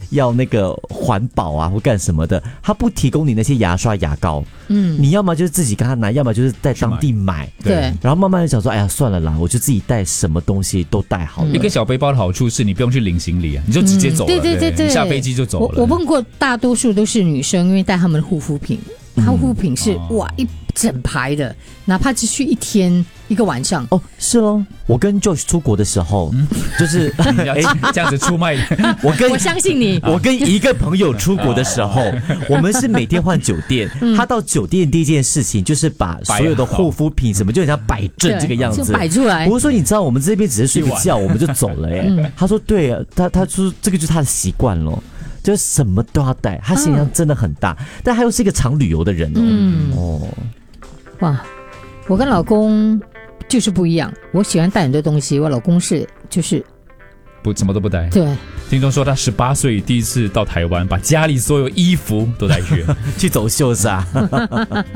要那个环保啊或干什么的，他不提供你那些牙刷牙膏，你要么就是自己跟他拿，要么就是在当地买， 对， 然后慢慢的想说，哎呀算了啦，我就自己带什么东西都带好了。 一个小背包的好处是你不用去领行李啊，你就直接走了， 对， 你下飞机就走了。 我问过，大多数都是女生，因为带他们的护肤品，护肤品是哇一整排的，哪怕只去一天一个晚上。 是咯，我跟 Josh 出国的时候，就是你要这样子出卖我相信你。 我跟一个朋友出国的时候，我们是每天换酒店，他到酒店第一件事情就是把所有的护肤品什么就很像摆正这个样子， 就摆出来。 我说你知道我们这边只是睡个觉我们就走了耶，他说对啊，他说这个就是他的习惯咯。就是什么都要带，他行李箱真的很大，但他又是一个常旅游的人哇，我跟老公就是不一样，我喜欢带很多东西，我老公就是不什么都不带。 对， 听众说他18岁第一次到台湾，把家里所有衣服都带去去走秀是吧？